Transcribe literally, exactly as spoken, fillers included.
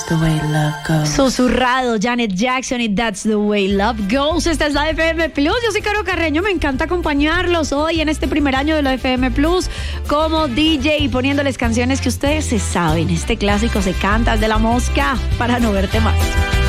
That's the way love goes. Susurrado, Janet Jackson y That's the way love goes. Esta es la F M Plus. Yo soy Caro Carreño. Me encanta acompañarlos hoy en este primer año de la F M Plus como D J y poniéndoles canciones que ustedes se saben. Este clásico se canta, es de La Mosca, Para no verte más.